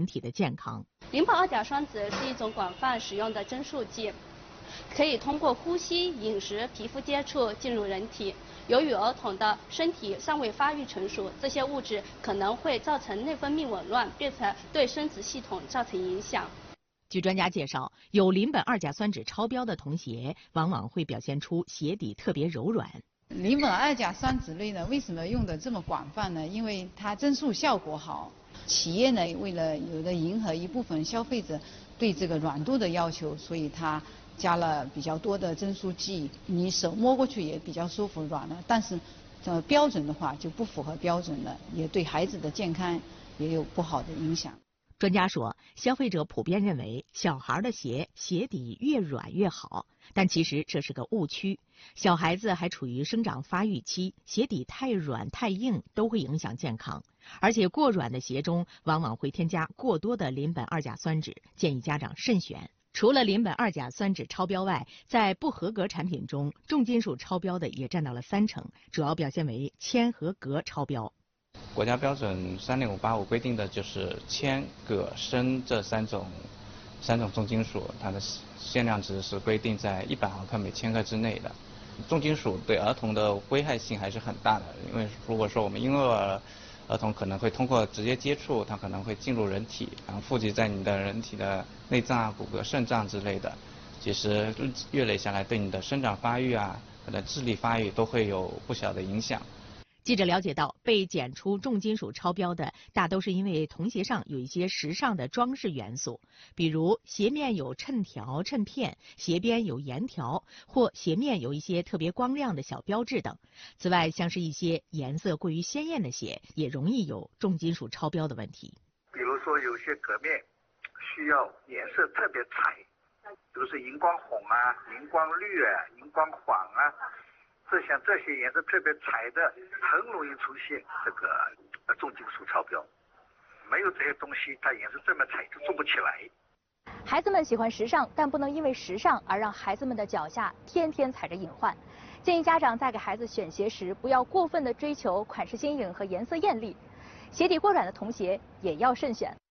体的健康。 邻苯二甲酸酯是一种广泛使用的增塑剂，可以通过呼吸、饮食、皮肤接触进入人体。由于儿童的身体尚未发育成熟，这些物质可能会造成内分泌紊乱，并且对生殖系统造成影响。 据专家介绍，有邻苯二甲酸酯超标的童鞋，往往会表现出鞋底特别柔软。 邻苯二甲酸酯类呢，为什么用的这么广泛呢？因为它增塑效果好。企业呢，为了迎合一部分消费者对这个软度的要求，所以它加了比较多的增塑剂，你手摸过去也比较舒服软了。但是，标准的话就不符合标准了，也对孩子的健康也有不好的影响。 专家说，消费者普遍认为小孩的鞋底越软越好，但其实这是个误区。小孩子还处于生长发育期，鞋底太软太硬都会影响健康，而且过软的鞋中往往会添加过多的邻苯二甲酸酯，建议家长慎选。除了邻苯二甲酸酯超标外，在不合格产品中，重金属超标的也占到了30%，主要表现为铅和镉超标。 国家标准30585规定的就是铅、镉、砷这三种重金属，它的限量值是规定在100毫克每千克之内的。重金属对儿童的危害性还是很大的，因为如果说我们婴儿童可能会通过直接接触，它可能会进入人体，然后富集在你的人体的内脏啊、骨骼、肾脏之类的，其实月累下来对你的生长发育啊、和的智力发育都会有不小的影响。 记者了解到，被检出重金属超标的大都是因为童鞋上有一些时尚的装饰元素，比如鞋面有衬条、衬片，鞋边有沿条，或鞋面有一些特别光亮的小标志等。此外，像是一些颜色过于鲜艳的鞋，也容易有重金属超标的问题。 比如说有些革面需要颜色特别彩，比如说荧光红啊、荧光绿啊、荧光黄啊。像这些颜色特别彩的，很容易出现这个重金属超标。没有这些东西，它颜色这么彩就做不起来。 孩子们喜欢时尚，但不能因为时尚而让孩子们的脚下天天踩着隐患。建议家长在给孩子选鞋时，不要过分的追求款式新颖和颜色艳丽，鞋底过软的童鞋也要慎选。